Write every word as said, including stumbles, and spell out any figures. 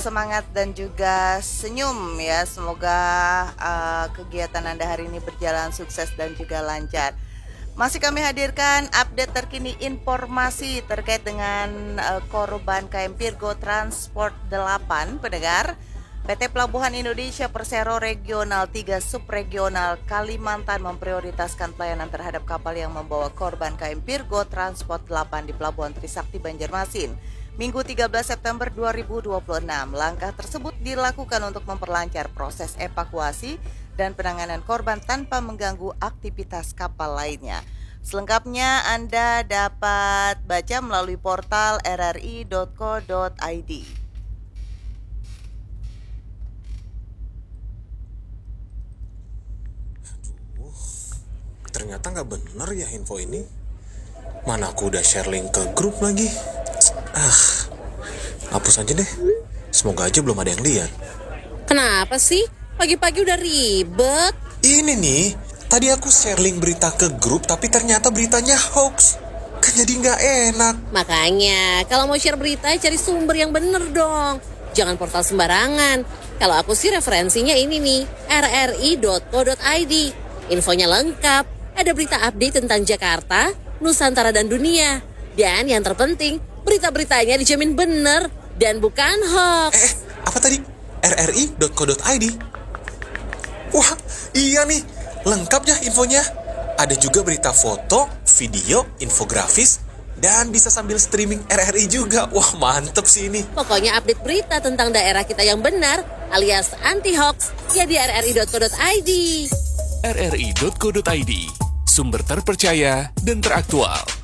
semangat dan juga senyum ya. Semoga uh, kegiatan Anda hari ini berjalan sukses dan juga lancar. Masih kami hadirkan update terkini informasi terkait dengan uh, korban K M Virgo Transport delapan, pendengar. P T Pelabuhan Indonesia Persero Regional tiga Subregional Kalimantan memprioritaskan pelayanan terhadap kapal yang membawa korban K M Virgo Transport delapan di Pelabuhan Trisakti Banjarmasin, Minggu tiga belas September dua ribu dua puluh enam. Langkah tersebut dilakukan untuk memperlancar proses evakuasi dan penanganan korban tanpa mengganggu aktivitas kapal lainnya. Selengkapnya Anda dapat baca melalui portal r r i dot co dot i d. Ternyata nggak bener ya info ini. Mana aku udah share link ke grup lagi. Ah, hapus aja deh. Semoga aja belum ada yang lihat. Kenapa sih? Pagi-pagi udah ribet. Ini nih, tadi aku share link berita ke grup, tapi ternyata beritanya hoax. Kan jadi nggak enak. Makanya, kalau mau share berita, cari sumber yang bener dong. Jangan portal sembarangan. Kalau aku sih referensinya ini nih, r r i dot co dot i d. Infonya lengkap. Ada berita update tentang Jakarta, Nusantara, dan dunia. Dan yang terpenting, berita-beritanya dijamin bener dan bukan hoax. Eh, apa tadi? r r i dot co dot i d. Wah, iya nih. Lengkap ya infonya. Ada juga berita foto, video, infografis, dan bisa sambil streaming R R I juga. Wah, mantep sih ini. Pokoknya update berita tentang daerah kita yang benar, alias anti-hoax, ya di r r i dot co dot i d. r r i dot co dot i d, sumber terpercaya dan teraktual.